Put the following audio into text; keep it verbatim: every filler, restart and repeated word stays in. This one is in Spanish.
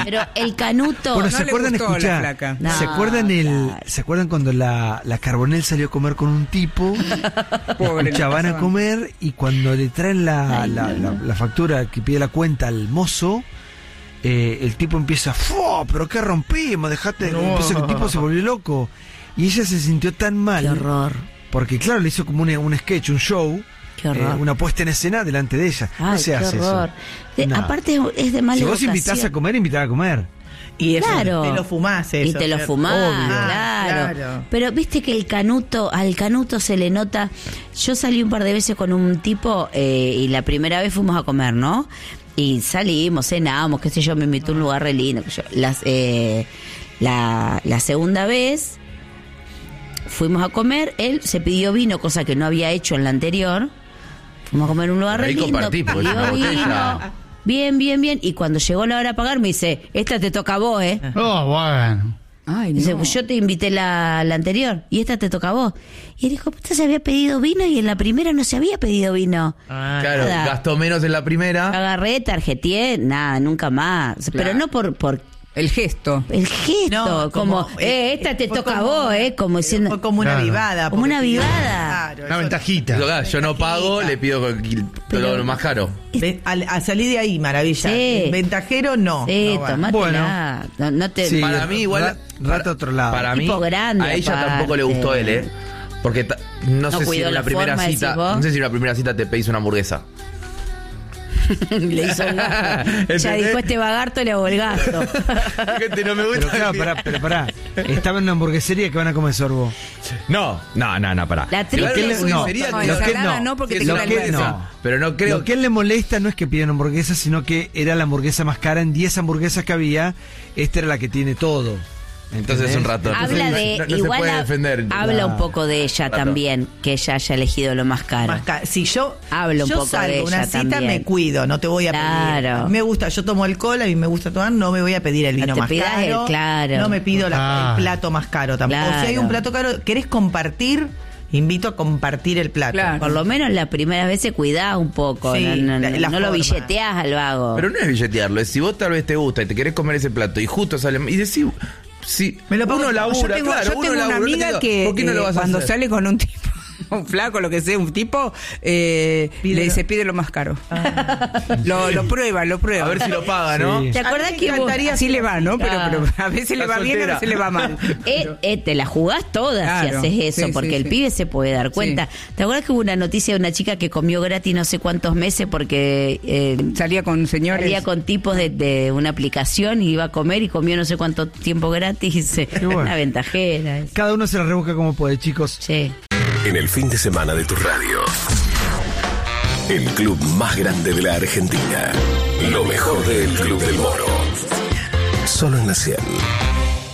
Pero el canuto... Bueno, no ¿se le acuerdan, gustó la escuchá, flaca. No, ¿se acuerdan el, claro. ¿se acuerdan cuando la, la Carbonell salió a comer con un tipo? Pobre, Escuchá, le van a pasaban. comer y cuando le traen la, Ay, la, no, la, la factura que pide la cuenta al mozo, eh, el tipo empieza, ¡fu! ¿Pero qué rompimos? Dejate, No. empieza, el tipo se volvió loco. Y ella se sintió tan mal. Qué horror. Porque claro, le hizo como un, un sketch, un show, Qué horror. eh, una puesta en escena delante de ella. Ay, no se qué hace horror. eso. De- No. aparte es de mala Si vos educación. invitás a comer, invitá a comer. Y eso, Claro. te lo fumás eso. Y te lo ¿cierto? fumás, Obvio. claro. Ah, claro. Pero viste que el canuto, al canuto se le nota. Yo salí un par de veces con un tipo eh, y la primera vez fuimos a comer, ¿no? Y salimos, cenamos, qué sé yo, me invitó a un lugar re lindo. qué sé yo. Las, eh, la, la segunda vez fuimos a comer, él se pidió vino, cosa que no había hecho en la anterior. Fuimos a comer en un lugar re Ahí lindo. compartí, porque es pidió una vino. botella. Bien, bien, bien. Y cuando llegó la hora de pagar me dice, esta te toca a vos, ¿eh? Oh, bueno. Ay, Dice, no. pues yo te invité la, la anterior y esta te toca a vos. Y él dijo, puta, se había pedido vino y en la primera no se había pedido vino. Claro, Nada. gastó menos en la primera. Agarré, tarjeteé, nada, nunca más. Pero Claro. no por, por El gesto. el gesto, No, como, como, eh, eh, esta te fue toca como- a vos, eh, como diciendo, Fue como una Claro. vivada. Como una porque- vivada. Claro, Una eso- ventajita. Yo, yo no pago, le pido con- Pero- lo más caro. Ve- A, a salir de ahí, maravilla. Sí. Ventajero, no. sí, no va. tomátela. No, no te... Sí. Para mí, igual. Ra- rata otro lado. Para mí, Tipo grande, a ella aparte. tampoco le gustó él, ¿eh? Porque ta- no, No sé si cuidó en la, la primera forma, cita. decís vos. No sé si en la primera cita te pedís una hamburguesa. Le hizo un gasto. Ya ¿Entendés? dijo, este vagarto le hago el gasto. Gente, no me Pero gusta. claro, pará, pero pará. Estaba en una hamburguesería que van a comer sorbo. No, no, no, no, pará. La Igual triple- una no, hamburguesería No, que- lo que ensalada no. no, porque Sí, te es lo una queda que hamburguesa. no. Pero no creo Lo que a él le molesta no es que pidan hamburguesa, sino que era la hamburguesa más cara. En diez hamburguesas que había, esta era la que tiene todo. Entonces es un ratón. Habla No- de no, no igual se puede ha- defender. habla un Ah. poco de ella Rato. también, que ella haya elegido lo más caro. Más ca- Si yo, Habla un yo poco salgo de a una ella cita, también. me cuido, no te voy a Claro. pedir. Me gusta, yo tomo alcohol, a mí me gusta tomar, no me voy a pedir el No vino te más pidas caro. el- claro. No me pido la- Ah. el plato más caro tampoco. O si hay Claro. un plato caro, ¿querés compartir? Invito a compartir el plato. Claro. Por lo menos las primeras veces cuidás un poco, Sí, no, no- la- la no lo forma. billeteás al vago. Pero no es billetearlo, es si vos tal vez te gusta y te querés comer ese plato y justo sale. Y decís, si Me lo pongo- uno labura, yo tengo, claro, yo uno tengo una labura, no te amiga digo, que ¿por qué no lo eh, vas a cuando hacer? sale con un tipo, un flaco, lo que sea, un tipo, eh, Pide le lo- dice pide lo más caro. Lo, lo prueba, lo prueba. A ver si lo paga, ¿no? Sí. ¿Te A mí acordás me que vos, encantaría Así le va, ¿no? Pero, Ah. pero a veces le La va bien, a soltera. veces le va mal. eh, eh, te la jugás toda Claro, si haces eso, sí, porque sí, el sí. pibe se puede dar cuenta. ¿Te acuerdas que hubo una noticia de una chica que comió gratis no sé cuántos meses porque eh, Salía con señores. salía con tipos de, de una aplicación y iba a comer y comió no sé cuánto tiempo gratis? bueno. Una ventajera. Cada uno se la rebusca como puede, chicos. Sí. En el fin de semana de tu radio. El club más grande de la Argentina. Lo mejor del Club del Moro. Solo en la cien.